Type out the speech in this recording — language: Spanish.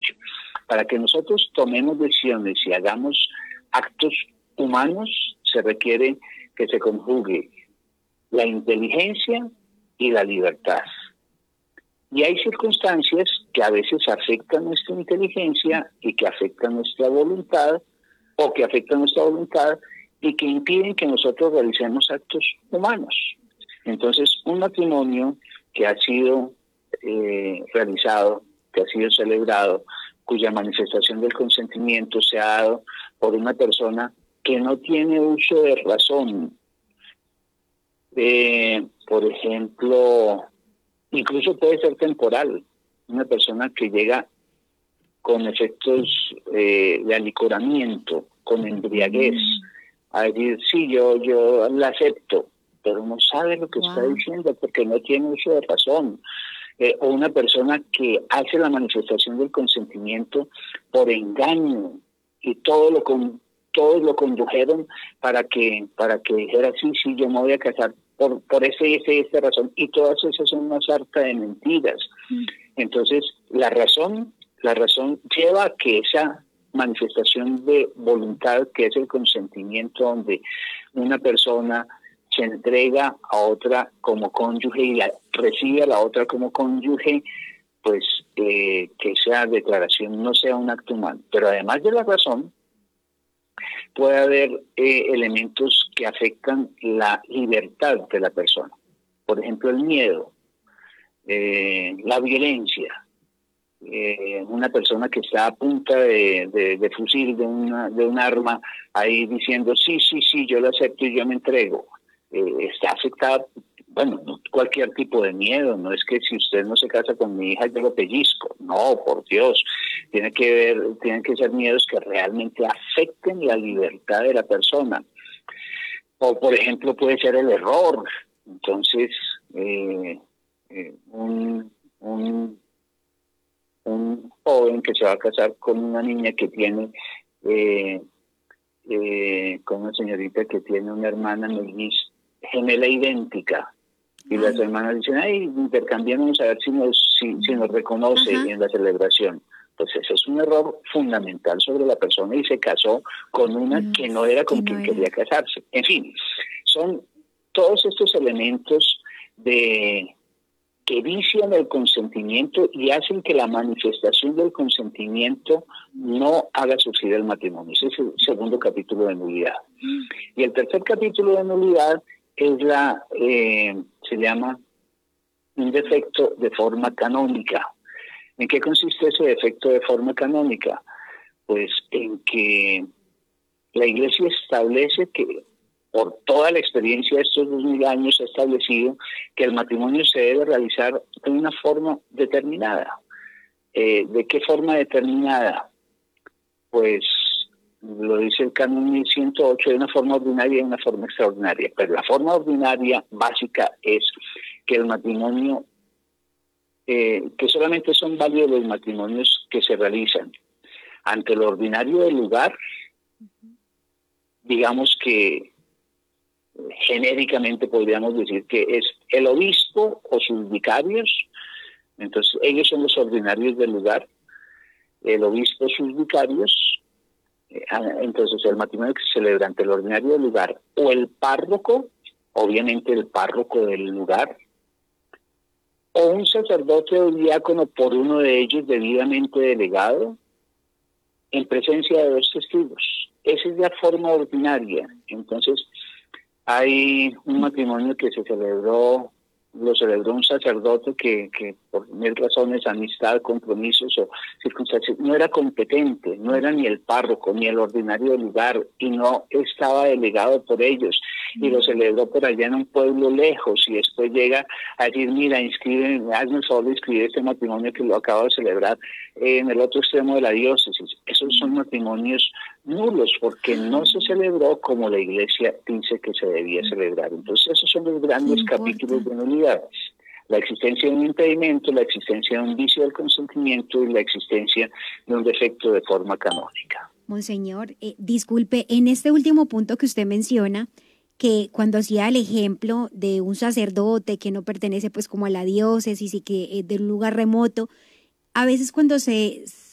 dicho. Para que nosotros tomemos decisiones y hagamos actos humanos, se requiere que se conjugue la inteligencia y la libertad. Y hay circunstancias que a veces afectan nuestra inteligencia y que afectan nuestra voluntad, o que afectan nuestra voluntad y que impiden que nosotros realicemos actos humanos. Entonces, un matrimonio que ha sido realizado, que ha sido celebrado, cuya manifestación del consentimiento se ha dado por una persona que no tiene uso de razón, por ejemplo, incluso puede ser temporal, una persona que llega con efectos de alicoramiento, con embriaguez, a decir, sí, yo la acepto, pero no sabe lo que está diciendo porque no tiene uso de razón. O una persona que hace la manifestación del consentimiento por engaño y todos lo condujeron para que dijera, sí, yo me voy a casar por esta razón, y todas esas son una sarta de mentiras. Entonces, la razón lleva a que esa manifestación de voluntad, que es el consentimiento, donde una persona se entrega a otra como cónyuge y recibe a la otra como cónyuge, pues que esa declaración no sea un acto humano. Pero además de la razón, puede haber elementos que afectan la libertad de la persona. Por ejemplo, el miedo, la violencia. Una persona que está a punta de fusil, de un arma, ahí diciendo, sí, yo lo acepto y yo me entrego. Está afectada, bueno, no cualquier tipo de miedo, no es que si usted no se casa con mi hija yo lo pellizco, no, por Dios, tienen que ser miedos que realmente afecten la libertad de la persona. O por ejemplo puede ser el error. Entonces un joven que se va a casar con una niña que tiene con una señorita que tiene una hermana gemela idéntica, y las hermanas dicen, intercambiemos a ver si nos reconoce en la celebración. Pues ese es un error fundamental sobre la persona, y se casó con una que no era con quien quería casarse. En fin, son todos estos elementos que vician el consentimiento y hacen que la manifestación del consentimiento no haga surgir el matrimonio. Ese es el segundo capítulo de nulidad. Y el tercer capítulo de nulidad es se llama un defecto de forma canónica. ¿En qué consiste ese defecto de forma canónica? Pues en que la Iglesia establece que, por toda la experiencia de estos 2000 años, se ha establecido que el matrimonio se debe realizar de una forma determinada. ¿De qué forma determinada? Pues lo dice el Canon 1108, de una forma ordinaria y de una forma extraordinaria. Pero la forma ordinaria básica es que el matrimonio, que solamente son válidos los matrimonios que se realizan ante lo ordinario del lugar, digamos que genéricamente podríamos decir que es el obispo o sus vicarios. Entonces ellos son los ordinarios del lugar, el obispo, sus vicarios. Entonces el matrimonio que se celebra ante el ordinario del lugar, o el párroco, obviamente el párroco del lugar, o un sacerdote o diácono por uno de ellos debidamente delegado, en presencia de 2 testigos. Esa es la forma ordinaria. Entonces hay un matrimonio que lo celebró un sacerdote que por 1000 razones, amistad, compromisos o circunstancias, no era competente, no era ni el párroco ni el ordinario del lugar, y no estaba delegado por ellos, y lo celebró por allá en un pueblo lejos, y después llega a decir, mira, hazme el favor de inscribir este matrimonio que lo acabo de celebrar en el otro extremo de la diócesis. Esos son matrimonios nulos, porque no se celebró como la Iglesia dice que se debía celebrar. Entonces esos son los grandes capítulos de nulidad: la existencia de un impedimento, la existencia de un vicio del consentimiento y la existencia de un defecto de forma canónica. Monseñor, disculpe, en este último punto que usted menciona, que cuando hacía el ejemplo de un sacerdote que no pertenece pues como a la diócesis y que de un lugar remoto, a veces cuando se